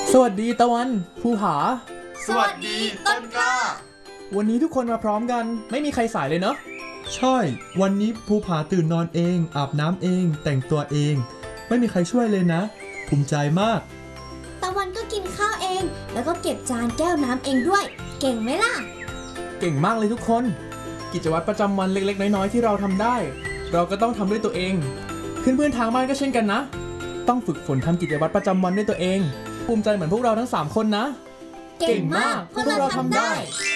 สวัสดีตะวันภูผาสวัสดีต้นกล้าวันนี้ทุกคนมาพร้อมกันไม่มีใครสายเลยเนาะใช่วันนี้ภูผาตื่นนอนเองอาบน้ำเองแต่งตัวเองไม่มีใครช่วยเลยนะภูมิใจมากตะวันก็กินข้าวเองแล้วก็เก็บจานแก้วน้ำเองด้วยเก่งไหมล่ะเก่งมากเลยทุกคนกิจวัตรประจำวันเล็กๆน้อยๆที่เราทำได้เราก็ต้องทำด้วยตัวเองเพื่อนๆทางบ้านก็เช่นกันนะต้องฝึกฝนทำกิจวัตรประจำวันด้วยตัวเองภูมิใจเหมือนพวกเราทั้ง3คนนะเก่งมากพวกเราทำได้